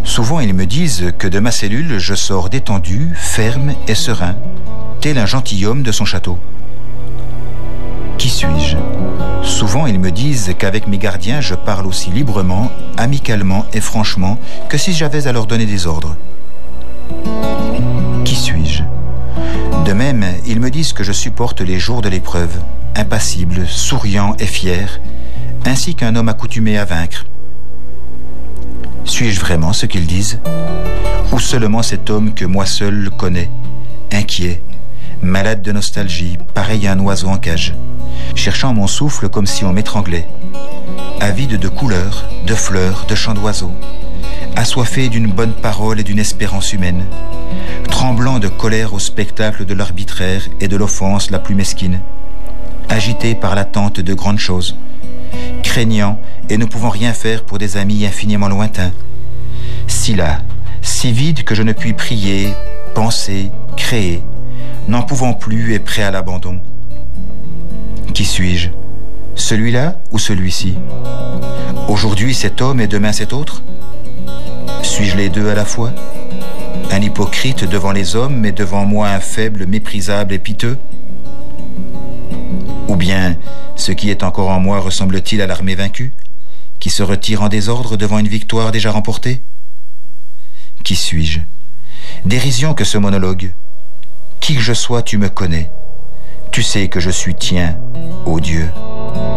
Souvent ils me disent que de ma cellule je sors détendu, ferme et serein, tel un gentilhomme de son château. Qui suis-je ? Souvent ils me disent qu'avec mes gardiens je parle aussi librement, amicalement et franchement que si j'avais à leur donner des ordres. Qui suis-je ? De même, ils me disent que je supporte les jours de l'épreuve, impassible, souriant et fier, ainsi qu'un homme accoutumé à vaincre. Suis-je vraiment ce qu'ils disent ? Ou seulement cet homme que moi seul connais, inquiet, malade de nostalgie, pareil à un oiseau en cage, cherchant mon souffle comme si on m'étranglait, avide de couleurs, de fleurs, de chants d'oiseaux, assoiffé d'une bonne parole et d'une espérance humaine, tremblant de colère au spectacle de l'arbitraire et de l'offense la plus mesquine, agité par l'attente de grandes choses, craignant et ne pouvant rien faire pour des amis infiniment lointains, si là, si vide que je ne puis prier, penser, créer, n'en pouvant plus et prêt à l'abandon. Qui suis-je ? Celui-là ou celui-ci ? Aujourd'hui cet homme et demain cet autre ? Suis-je les deux à la fois ? Un hypocrite devant les hommes, mais devant moi un faible, méprisable et piteux ? Ou bien, ce qui est encore en moi ressemble-t-il à l'armée vaincue, qui se retire en désordre devant une victoire déjà remportée ? Qui suis-je ? Dérision que ce monologue. Qui que je sois, tu me connais. Tu sais que je suis tien, ô Dieu.